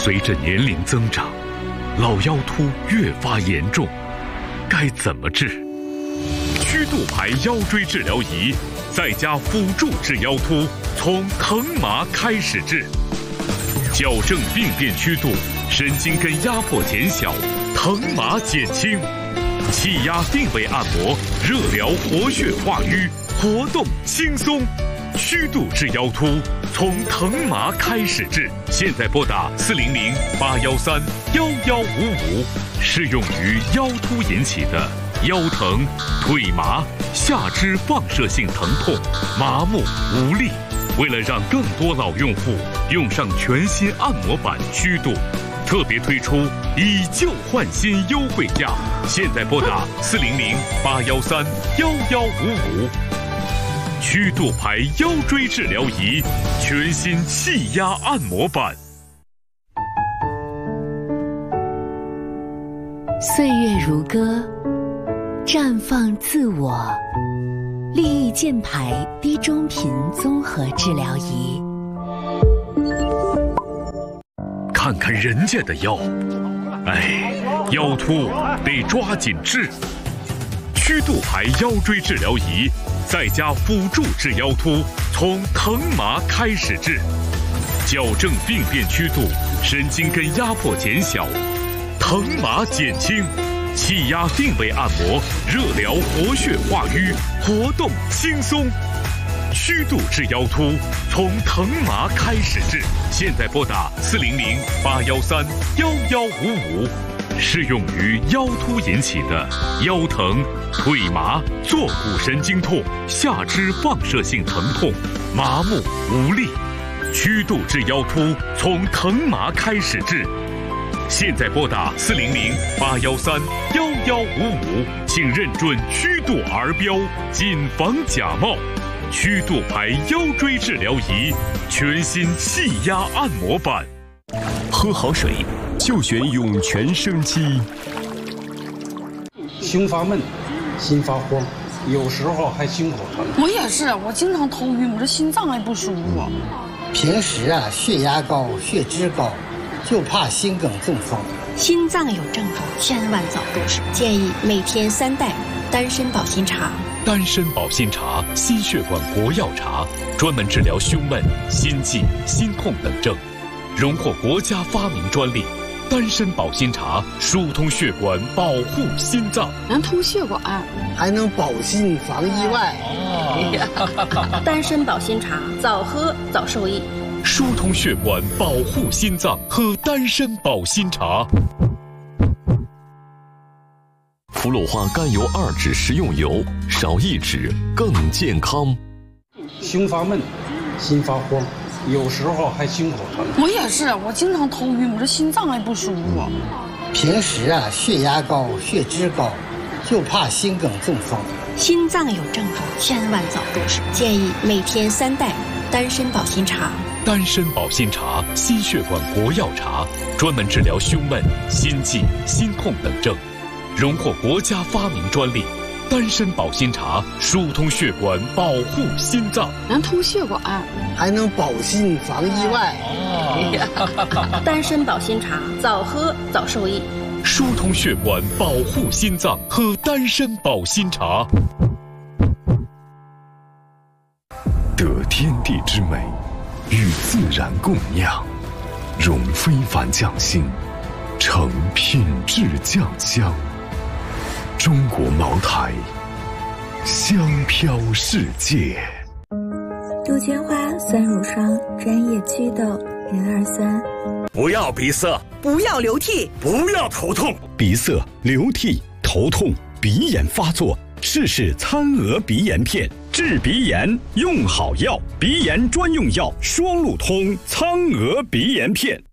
随着年龄增长，老腰突越发严重，该怎么治？曲度牌腰椎治疗仪在家辅助治腰突，从疼麻开始治，矫正病变曲度，神经根压迫减小，疼麻减轻，气压定位按摩，热疗活血化瘀，活动轻松。曲度治腰突，从疼麻开始治。现在拨打400-813-1155，适用于腰突引起的腰疼、腿麻、下肢放射性疼痛、麻木无力。为了让更多老用户用上全新按摩板曲度，特别推出以旧换新优惠价。现在拨打400-813-1155。曲度牌腰椎治疗仪，全新气压按摩板。 岁月如歌，绽放自我。利益健牌低中频综合治疗仪。 看看人家的腰，腰突得抓紧治。曲度牌腰椎治疗仪在家辅助治腰突，从疼麻开始治，矫正病变曲度，神经根压迫减小，疼麻减轻，气压定位按摩，热疗活血化瘀，活动轻松。曲度治腰突，从疼麻开始治。现在拨打400-813-1155。适用于腰突引起的腰疼、腿麻、坐骨神经痛、下肢放射性疼痛、麻木无力。曲度治腰突，从疼麻开始治。现在拨打400-813-1155，请认准曲度儿标，谨防假冒。曲度牌腰椎治疗仪，全新气压按摩板。 喝好水就选涌泉生机。 胸发闷，心发慌，有时候还心口疼。 我也是，我经常头晕，我这心脏还不舒服。 平时血压高、血脂高，就怕心梗中风。 心脏有症状，千万早入手。建议每天3袋丹参保心茶。 丹参保心茶，心血管国药茶，专门治疗胸闷、心悸、心痛等症，荣获国家发明专利。丹参保心茶疏通血管，保护心脏， 能通血管， 还能保心防意外。 丹参保心茶，早喝早受益。 疏通血管，保护心脏，喝丹参保心茶。 福禄花甘油2酯食用油，少1酯更健康。 胸发闷，心发慌，有时候还心口疼。 我也是，我经常头晕，我这心脏还不舒服。 平时血压高、血脂高，就怕心梗中风。 心脏有症状，千万早入手。建议每天3袋丹参保心茶。 丹参保心茶，心血管国药茶，专门治疗胸闷、心悸、心痛等症，荣获国家发明专利。丹参保心茶疏通血管，保护心脏， 能通血管， 还能保心防意外。 丹参保心茶，早喝早受益。 疏通血管，保护心脏，喝丹参保心茶。 得天地之美，与自然共酿，融非凡匠心，成品质酱香。中国茅台，香飘世界。 杜鹃花酸乳霜专业祛痘023。 不要鼻塞， 不要流涕， 不要头痛。 鼻塞、流涕、头痛、鼻炎发作，试试餐鹅鼻炎片，治鼻炎用好药，鼻炎专用药双鹿通苍鹅鼻炎片。